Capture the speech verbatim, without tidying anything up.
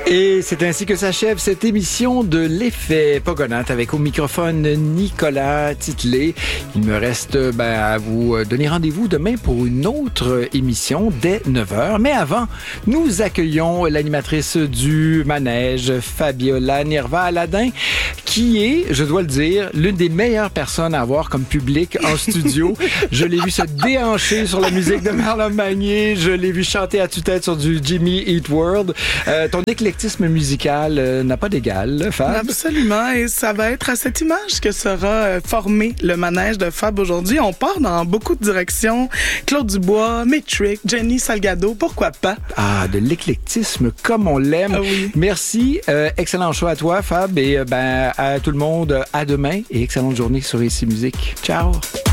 Et c'est ainsi que s'achève cette émission de l'Effet Pogonate avec au microphone Nicolas Titelet. Il me reste ben, à vous donner rendez-vous demain pour une autre émission dès neuf heures. Mais avant, nous accueillons l'animatrice du manège, Fabiola Nirva-Aladin, qui est, je dois le dire, l'une des meilleures personnes à avoir comme public en studio. Je l'ai vu se déhancher sur la musique de Marlon Magnier. Je l'ai vu chanter à tue-tête sur du Jimmy Eat World. Euh, ton éclectisme musical euh, n'a pas d'égal, Fab. Absolument, et ça va être à cette image que sera euh, formé le manège de Fab aujourd'hui. On part dans beaucoup de directions. Claude Dubois, Metric, Jenny Salgado, pourquoi pas? Ah, de l'éclectisme comme on l'aime. Ah oui. Merci, euh, excellent choix à toi, Fab, et euh, ben à tout le monde, à demain et excellente journée sur Ici Musique. Ciao!